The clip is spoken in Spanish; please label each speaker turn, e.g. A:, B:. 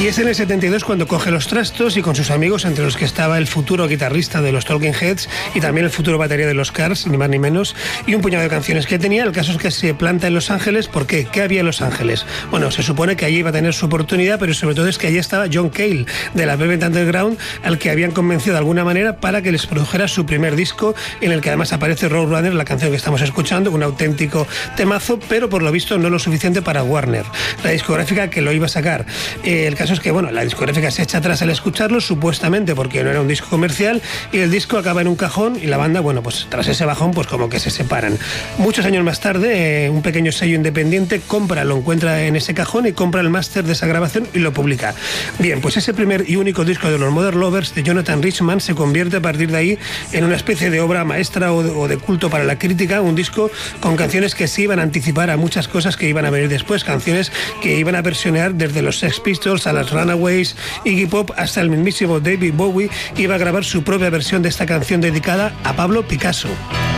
A: Y es en el 72 cuando coge los trastos y con sus amigos, entre los que estaba el futuro guitarrista de los Talking Heads y también el futuro batería de los Cars, ni más ni menos, y un puñado de canciones que tenía. El caso es que se planta en Los Ángeles. ¿Por qué? ¿Qué había en Los Ángeles? Bueno, se supone que allí iba a tener su oportunidad, pero sobre todo es que allí estaba John Cale, de la Velvet Underground, al que habían convencido de alguna manera para que les produjera su primer disco, en el que además aparece Roadrunner, la canción que estamos escuchando, un auténtico temazo, pero por lo visto no lo suficiente para Warner, la discográfica que lo iba a sacar. El caso es que, bueno, la discográfica se echa atrás al escucharlo, supuestamente porque no era un disco comercial, y el disco acaba en un cajón y la banda, bueno, pues tras ese bajón, pues como que se separan. Muchos años más tarde, un pequeño sello independiente lo encuentra en ese cajón y compra el máster de esa grabación y lo publica. Bien, pues ese primer y único disco de los Modern Lovers de Jonathan Richman se convierte a partir de ahí en una especie de obra maestra o de culto para la crítica, un disco con canciones que se iban a anticipar a muchas cosas que iban a venir después, canciones que iban a versionear desde los Sex Pistols a las Runaways, Iggy Pop, hasta el mismísimo David Bowie iba a grabar su propia versión de esta canción dedicada a Pablo Picasso.